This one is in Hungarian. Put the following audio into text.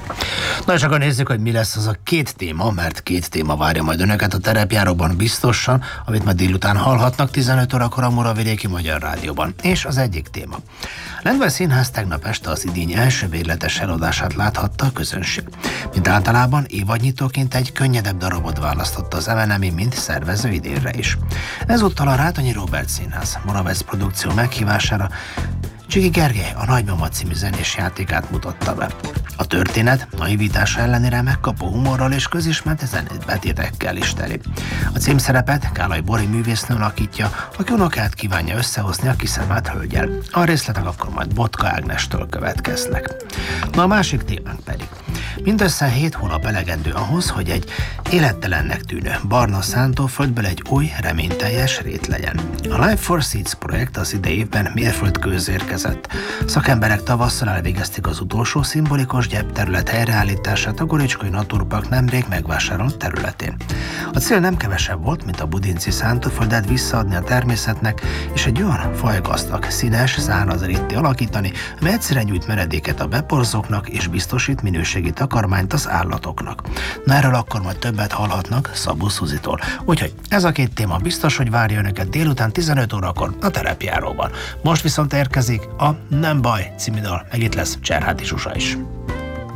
Na és akkor nézzük, hogy mi lesz az a két téma, mert két téma várja majd önöket a terepjáróban biztosan, amit majd délután hallhatnak 15 órakor a Muravidéki Magyar Rádióban. És az egyik téma. Lendvai Színház tegnap este az idény első végletes eladását láthatta a közönség. Mint általában évadnyitóként egy könnyedebb darabot választotta az MNM-i, mint szervező idénre is. Ezúttal a Rátonyi Róbert Színház Moravec produkció meghívására Csiki Gergely a Nagymama című zenés játékát mutatta be. A történet naivitása ellenére megkapó humorral és közismert zenétbetétekkel is teli. A címszerepet Kálai Bori művésznő alakítja, aki unokát kívánja összehozni a kiszemelt hölggyel. A részletek akkor majd Botka Ágnestől következnek. Na a másik témánk pedig. Mindössze 7 hónap elegendő ahhoz, hogy egy élettelennek tűnő barna szántóföldből egy új, reményteljes rét legyen. A Life for Seeds projekt az idei évben mérföldkőhöz érkezett. Szakemberek tavasszal elvégezték az utolsó szimbolikus gyepterület helyreállítását a Goricskai Naturpark nemrég megvásárolt területén. A cél nem kevesebb volt, mint a budinci szántóföldet visszaadni a természetnek, és egy olyan fajgazdag, színes, száraz rétté alakítani, amely egyszerűen nyújt meredéket a beporzóknak és biztosít minőségi takarmányt az állatoknak. Na erről akkor majd többet hallhatnak Szabó Szuzitól. Úgyhogy ez a két téma biztos, hogy várja önöket délután 15 órakor a terepjáróban. Most viszont érkezik a Nem baj című dal, meg itt lesz Cserháti Zsuzsa is.